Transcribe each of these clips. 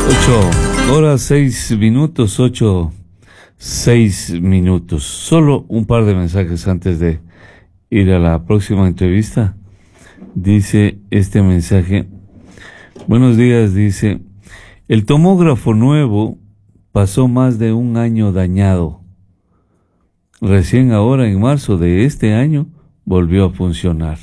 8 horas 6 minutos, 6 minutos. Solo un par de mensajes antes de ir a la próxima entrevista. Dice este mensaje: buenos días, dice, el tomógrafo nuevo pasó más de un año dañado. Recién ahora, en marzo de este año, volvió a funcionar.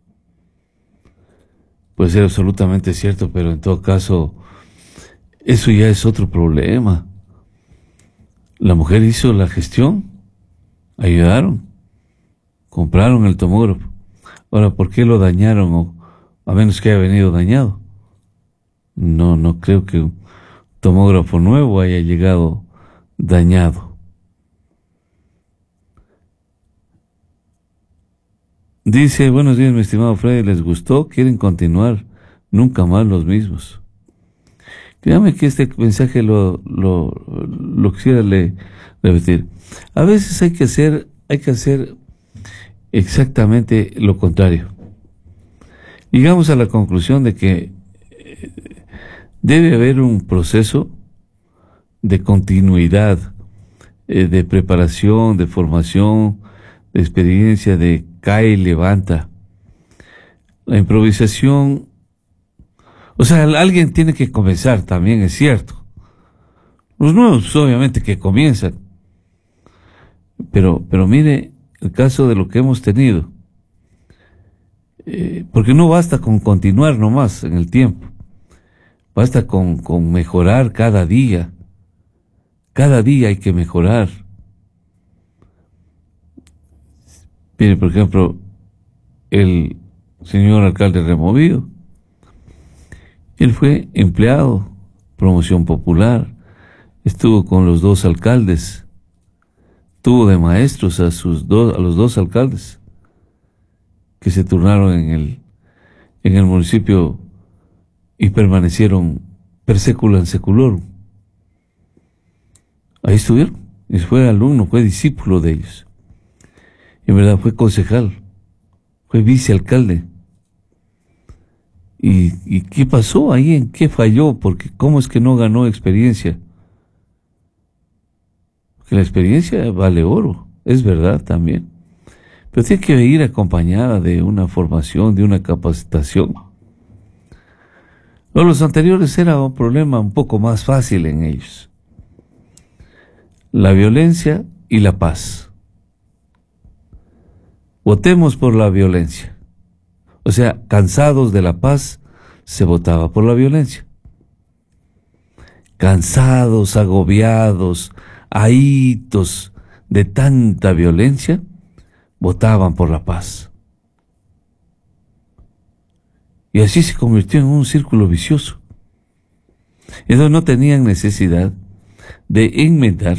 Puede ser absolutamente cierto, pero en todo caso, eso ya es otro problema. La mujer hizo la gestión, ayudaron, compraron el tomógrafo. Ahora, ¿por qué lo dañaron? O a menos que haya venido dañado. No creo que un tomógrafo nuevo haya llegado dañado. Dice, buenos días, mi estimado Freddy, ¿les gustó? ¿Quieren continuar? Nunca más los mismos. Créame que este mensaje lo quisiera repetir. A veces hay que hacer exactamente lo contrario. Llegamos a la conclusión de que debe haber un proceso de continuidad, de preparación, de formación, de experiencia, de cae y levanta. La improvisación, o sea, alguien tiene que comenzar, también es cierto. Los nuevos, obviamente, que comienzan. Pero mire el caso de lo que hemos tenido. Porque no basta con continuar nomás en el tiempo. Basta con mejorar cada día. Cada día hay que mejorar. Mire, por ejemplo, el señor alcalde removido. Él fue empleado, promoción popular, estuvo con los dos alcaldes, tuvo de maestros a los dos alcaldes que se turnaron en el municipio y permanecieron per seculam seculorum. Ahí estuvieron, y fue alumno, fue discípulo de ellos. En verdad fue concejal, fue vicealcalde. ¿Y qué pasó ahí? ¿En qué falló? Porque ¿cómo es que no ganó experiencia? Porque la experiencia vale oro, es verdad también. Pero tiene que ir acompañada de una formación, de una capacitación. Los anteriores era un problema un poco más fácil en ellos. La violencia y la paz. Votemos por la violencia. O sea, cansados de la paz, se votaba por la violencia. Cansados, agobiados, ahitos de tanta violencia, votaban por la paz. Y así se convirtió en un círculo vicioso. Entonces no tenían necesidad de inventar